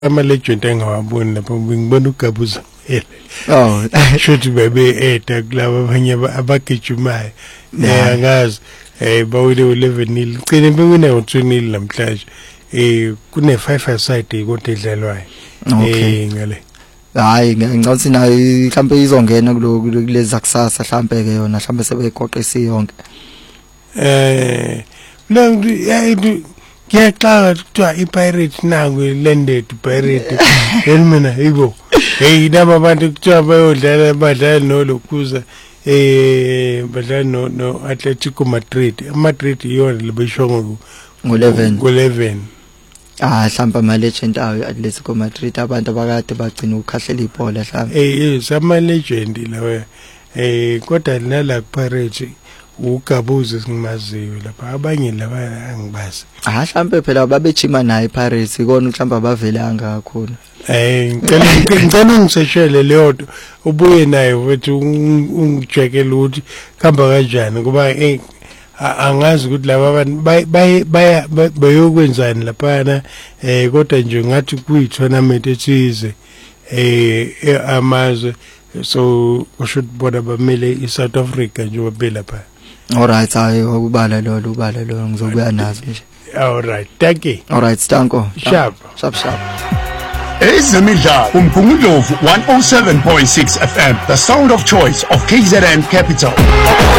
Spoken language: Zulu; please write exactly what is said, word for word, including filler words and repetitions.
ama legend engawaboni lapho ngibona uGabuza oh shothi bebe eta kulabo abanye abagijumayo eh angazi eh bawile eleven nil cine bewina ngo-two nil namhlanje eh kune five aside kodwa edlalwayo eh ngale hayi ngicabanga nayo mhlambe izongena kulo kulezi kusasa mhlambe ke yona mhlambe sebeyiqoqisi yonke eh lo ngiyaqala kuthiwa iPirate nangu landed Pirate yena yibo hey laba bantu kuthiwa bayodlala badlala noLokhuza eh badlala no no Atletico Madrid Madrid yona lebeshongo ngo-eleven ngo-eleven ah mhlawumbe ama legend ayo Atletico Madrid abantu abakade bagcina ukukhahlela ibhola mhlawumbe eh sama legend lawa eh kodwa nala Pirate uGabuza singimaziwe lapha abanye laba angibazi ah mhlawumbe phela babechima naye Paris ikona mhlawumbe abavelanga kakhulu eh ngicela ngicela ungiseshele leyo nto ubuye naye futhi ungijekela ukuthi khamba kanjani ngoba eh angazi ukuthi laba abantu baya bayokwenzani lapha eh kodwa nje ngathi kuyi-tournament ethize eh amazwe so usho bona bamele iSouth Africa nje babelapha. Alright hayi ukubala lo ubala lo ngizobuya nazo nje. Alright thank you. Alright Stanko. Sharp sharp sharp. Ezemidlalo uMgungundlovu one oh seven point six F M, the sound of choice of K Z N Capital.